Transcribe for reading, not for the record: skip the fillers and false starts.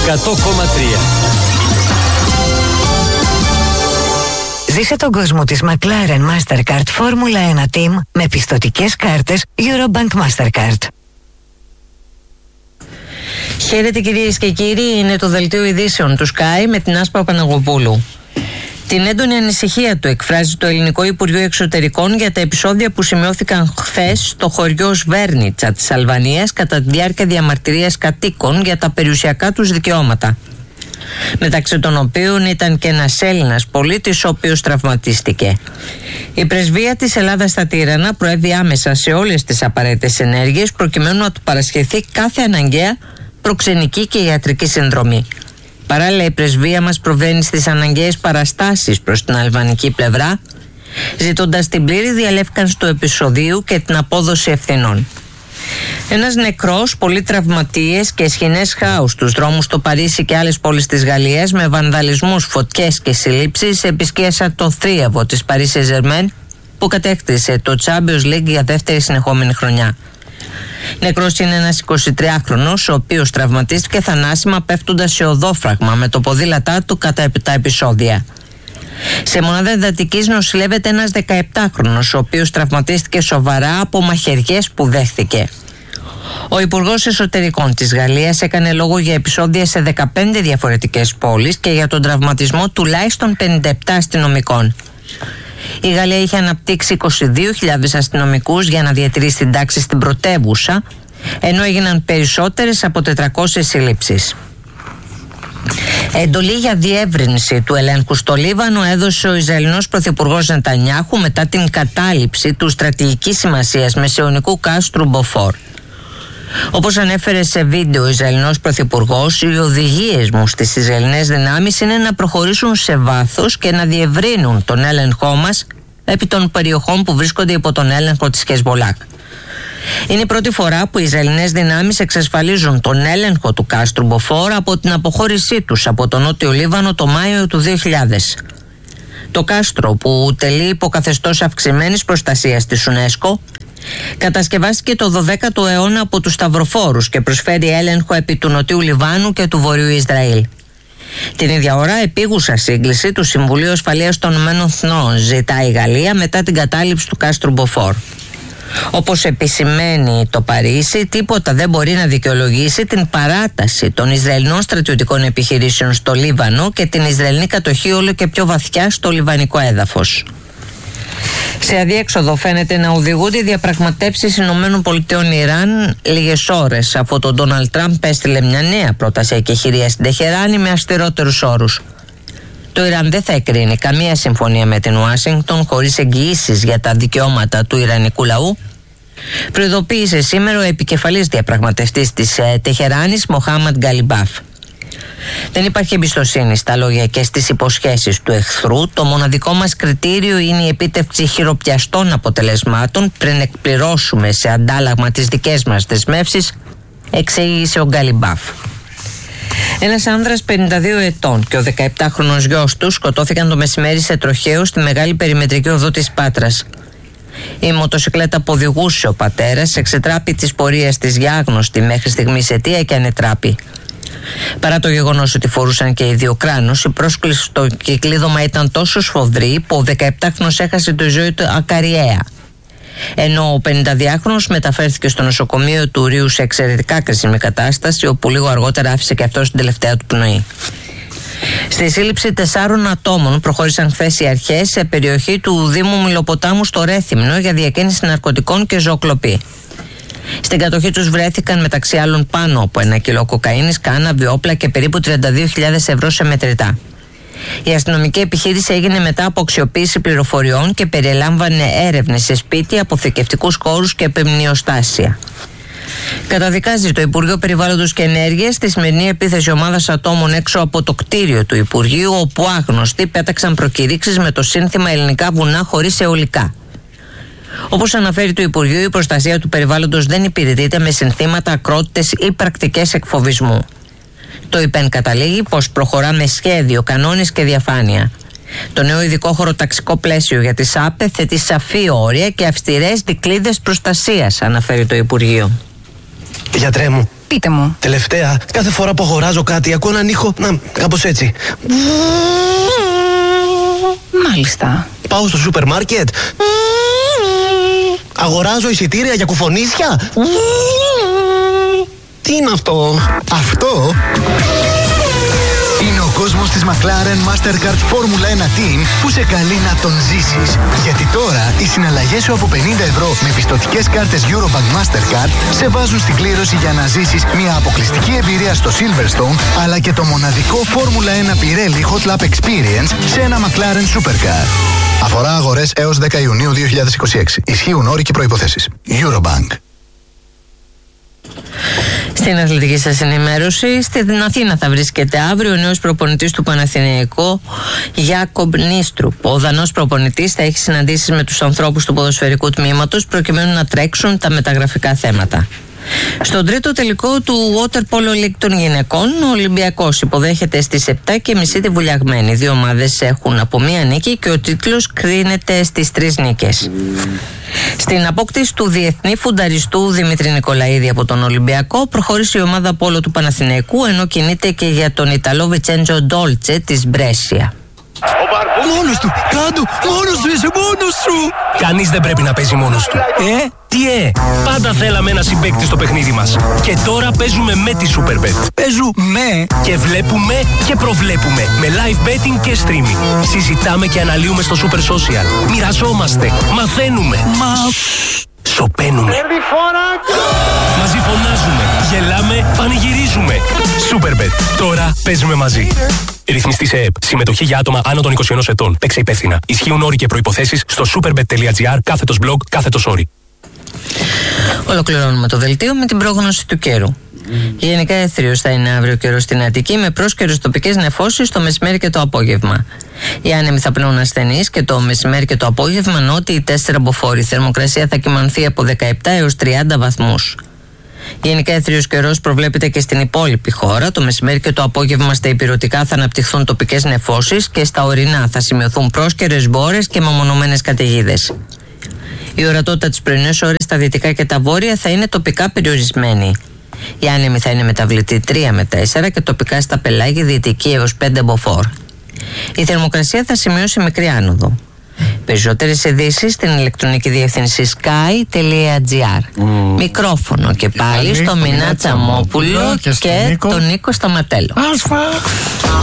100,3. Ζήσε τον κόσμο της McLaren Mastercard Formula 1 Team με πιστωτικές κάρτες Eurobank Mastercard. Χαίρετε κυρίες και κύριοι, είναι το δελτίο ειδήσεων του Sky με την Άσπα Παναγοπούλου. Την έντονη ανησυχία του εκφράζει το Ελληνικό Υπουργείο Εξωτερικών για τα επεισόδια που σημειώθηκαν χθες στο χωριό Σβέρνιτσα της Αλβανίας κατά τη διάρκεια διαμαρτυρίας κατοίκων για τα περιουσιακά τους δικαιώματα. Μεταξύ των οποίων ήταν και ένας Έλληνας πολίτης ο οποίος τραυματίστηκε. Η πρεσβεία της Ελλάδας στα Τύρανα προέβη άμεσα σε όλες τις απαραίτητες ενέργειες προκειμένου να του παρασχεθεί κάθε αναγκαία προξενική και ιατρική συνδρομή. Παράλληλα, η πρεσβεία μας προβαίνει στις αναγκαίες παραστάσεις προς την αλβανική πλευρά, ζητώντας την πλήρη διαλεύκανση του επεισοδίου και την απόδοση ευθυνών. Ένας νεκρός, πολλοί τραυματίες και σκηνές χάους στους δρόμους στο Παρίσι και άλλες πόλεις της Γαλλίας με βανδαλισμούς, φωτιές και συλλήψεις επισκίασαν τον θρίαβο της Paris Saint-Germain που κατέκτησε το Champions League για δεύτερη συνεχόμενη χρονιά. Νεκρός είναι ένας 23χρονος, ο οποίος τραυματίστηκε θανάσιμα πέφτοντας σε οδόφραγμα με το ποδήλατά του κατά τα επεισόδια. Σε μονάδα εντατικής νοσηλεύεται ένας 17χρονος, ο οποίος τραυματίστηκε σοβαρά από μαχαιριές που δέχθηκε. Ο Υπουργός Εσωτερικών της Γαλλίας έκανε λόγο για επεισόδια σε 15 διαφορετικές πόλεις και για τον τραυματισμό τουλάχιστον 57 αστυνομικών. Η Γαλλία είχε αναπτύξει 22.000 αστυνομικούς για να διατηρήσει την τάξη στην πρωτεύουσα, ενώ έγιναν περισσότερες από 400 συλλήψεις. Εντολή για διεύρυνση του ελέγχου στο Λίβανο έδωσε ο Ισραηλινός Πρωθυπουργός Νετανιάχου μετά την κατάληψη του στρατηγικής σημασίας μεσαιωνικού κάστρου Μποφόρ. Όπως ανέφερε σε βίντεο ο Ισραηλινός Πρωθυπουργός, οι οδηγίες μου στις Ισραηλινές δυνάμεις είναι να προχωρήσουν σε βάθος και να διευρύνουν τον έλεγχό μας επί των περιοχών που βρίσκονται υπό τον έλεγχο της Χεσμολάχ. Είναι η πρώτη φορά που οι Ισραηλινές δυνάμεις εξασφαλίζουν τον έλεγχο του κάστρου Μποφόρ από την αποχώρησή τους από τον Νότιο Λίβανο το Μάιο του 2000. Το κάστρο, που τελεί υποκαθεστώς αυξημένης προστασίας της UNESCO, κατασκευάστηκε το 12ο αιώνα από τους Σταυροφόρους και προσφέρει έλεγχο επί του Νοτιού Λιβάνου και του Βορειού Ισραήλ. Την ίδια ώρα, επίγουσα σύγκληση του Συμβουλίου Ασφαλείας των Ηνωμένων Εθνών ζητάει η Γαλλία μετά την κατάληψη του κάστρου Μποφόρ. Όπως επισημαίνει το Παρίσι, τίποτα δεν μπορεί να δικαιολογήσει την παράταση των Ισραηλινών στρατιωτικών επιχειρήσεων στο Λίβανο και την Ισραηλινή κατοχή όλο και πιο βαθιά στο λιβανικό έδαφος. Σε αδιέξοδο φαίνεται να οδηγούνται οι διαπραγματεύσεις ΗΠΑ-Ιράν λίγες ώρες αφού τον Ντόναλντ Τραμπ έστειλε μια νέα πρόταση εκεχηρίας στην Τεχεράνη με αυστηρότερους όρους. Το Ιράν δεν θα εκρίνει καμία συμφωνία με την Ουάσιγκτον χωρίς εγγυήσεις για τα δικαιώματα του ιρανικού λαού, προειδοποίησε σήμερα ο επικεφαλής διαπραγματευτής της Τεχεράνης, Μοχάμαντ Γκαλιμπάφ. Δεν υπάρχει εμπιστοσύνη στα λόγια και στις υποσχέσεις του εχθρού. Το μοναδικό μας κριτήριο είναι η επίτευξη χειροπιαστών αποτελεσμάτων πριν εκπληρώσουμε σε αντάλλαγμα τις δικές μας δεσμεύσεις, εξήγησε ο Γκαλιμπάφ. Ένας άνδρας 52 ετών και ο 17χρονος γιος του σκοτώθηκαν το μεσημέρι σε τροχαίο στη μεγάλη περιμετρική οδό της Πάτρας. Η μοτοσυκλέτα που οδηγούσε ο πατέρας εξετράπη της πορείας της για άγνωστη μέχρι στιγμής αιτία και ανετράπη. Παρά το γεγονός ότι φορούσαν και οι δύο κράνους, η πρόσκληση στο κυκλίδωμα ήταν τόσο σφοδρή που ο 17χρονος έχασε τη ζωή του ακαριαία. Ενώ ο 52χρονος μεταφέρθηκε στο νοσοκομείο του Ρίου σε εξαιρετικά κρίσιμη κατάσταση, όπου λίγο αργότερα άφησε και αυτός την τελευταία του πνοή. Στη σύλληψη 4 ατόμων προχώρησαν χθες οι αρχές σε περιοχή του Δήμου Μιλοποτάμου στο Ρέθυμνο για διακίνηση ναρκωτικών και ζωοκλοπή. Στην κατοχή τους βρέθηκαν μεταξύ άλλων πάνω από 1 κιλό κοκαίνης, κάναβη, όπλα και περίπου 32.000 ευρώ σε μετρητά. Η αστυνομική επιχείρηση έγινε μετά από αξιοποίηση πληροφοριών και περιέλαμβανε έρευνες σε σπίτια, αποθηκευτικούς χώρους και επιμνιοστάσια. Καταδικάζει το Υπουργείο Περιβάλλοντος και Ενέργειας τη σημερινή επίθεση ομάδας ατόμων έξω από το κτίριο του Υπουργείου, όπου άγνωστοι πέταξαν προκηρύξεις με το σύνθημα «Ελληνικά βουνά χωρίς αιωλικά». Όπως αναφέρει το Υπουργείο, η προστασία του περιβάλλοντος δεν υπηρετείται με συνθήματα, ακρότητες ή πρακτικές εκφοβισμού. Το ΙΠΕΝ καταλήγει πως προχωρά με σχέδιο, κανόνες και διαφάνεια. Το νέο ειδικό χωροταξικό πλαίσιο για τις ΑΠΕ θέτει σαφή όρια και αυστηρές δικλείδες προστασίας, αναφέρει το Υπουργείο. Γιατρέ μου, Πείτε μου. Τελευταία, κάθε φορά που αγοράζω κάτι ακούω έναν ήχο, κάπως έτσι. Μάλιστα. Πάω στο σούπερ μάρκετ. Αγοράζω εισιτήρια για κουφονίσια. Τι είναι αυτό? Αυτό είναι ο κόσμος της McLaren Mastercard Formula 1 Team που σε καλεί να τον ζήσεις. Γιατί τώρα οι συναλλαγές σου από 50 ευρώ με πιστωτικές κάρτες Eurobank Mastercard σε βάζουν στην κλήρωση για να ζήσεις μια αποκλειστική εμπειρία στο Silverstone, αλλά και το μοναδικό Formula 1 Pirelli Hot Lap Experience σε ένα McLaren Supercar. Αφορά αγορές έως 10 Ιουνίου 2026. Ισχύουν όροι και προϋποθέσεις. Eurobank. Στην αθλητική σας ενημέρωση, στην Αθήνα θα βρίσκεται αύριο ο νέος προπονητής του Παναθηναϊκού, Γιάκομπ Νίστρουπ. Ο Δανός προπονητής θα έχει συναντήσεις με τους ανθρώπους του ποδοσφαιρικού τμήματος προκειμένου να τρέξουν τα μεταγραφικά θέματα. Στον τρίτο τελικό του Water Polo League των γυναικών, ο Ολυμπιακός υποδέχεται στις 7:30 τη Βουλιαγμένη. Οι δύο ομάδες έχουν από μία νίκη και ο τίτλος κρίνεται στις 3 νίκες. Στην απόκτηση του διεθνή φουνταριστού Δημήτρη Νικολαίδη από τον Ολυμπιακό προχώρησε η ομάδα πόλο του Παναθηναϊκού, ενώ κινείται και για τον Ιταλό Βιτσέντζο Ντόλτσε της Μπρέσια. Μόνος του! Κάντο! Μόνος του! Είσαι μόνος σου! Κανείς δεν πρέπει να παίζει μόνος του. Τι Πάντα θέλαμε ένα συμπαίκτη στο παιχνίδι μας. Και τώρα παίζουμε με τη Superbet. Παίζουμε Και βλέπουμε και προβλέπουμε. Με live betting και streaming. Συζητάμε και αναλύουμε στο Super Social. Μοιραζόμαστε. Μαθαίνουμε. Σωπαίνουμε. Μαζί φωνάζουμε. Γελάμε. Πανηγυρίζουμε. Superbet. Τώρα παίζουμε μαζί. Ρυθμιστή σε ΕΕΠ. Συμμετοχή για άτομα άνω των 21 ετών. Παίξε υπεύθυνα. Ισχύουν όροι και προϋποθέσεις στο superbet.gr/blog /όροι. Ολοκληρώνουμε το δελτίο με την πρόγνωση του καιρού. Γενικά έθριος θα είναι αύριο καιρός στην Αττική, με πρόσκαιρες τοπικές νεφώσεις το μεσημέρι και το απόγευμα. Οι άνεμοι θα πνέουν ασθενείς και το μεσημέρι και το απόγευμα νότιοι 4 μποφόρ. Η θερμοκρασία θα κυμανθεί από 17 έως 30 βαθμούς. Γενικά έθριος καιρός προβλέπεται και στην υπόλοιπη χώρα. Το μεσημέρι και το απόγευμα στα ηπειρωτικά θα αναπτυχθούν τοπικές νεφώσεις και στα ορεινά θα σημειωθούν πρόσκαιρες μπόρες και μεμονωμένες καταιγίδες. Η ορατότητα τις πρωινές ώρες στα δυτικά και τα βόρεια θα είναι τοπικά περιορισμένη. Η άνεμη θα είναι μεταβλητή 3 με 4 και τοπικά στα πελάγια δυτική έως 5 μποφόρ. Η θερμοκρασία θα σημειώσει μικρή άνοδο. Περισσότερες ειδήσεις στην ηλεκτρονική διεύθυνση sky.gr. Μικρόφωνο και πάλι στο Μινά Τσαμόπουλο και τον Νίκο Σταματέλο.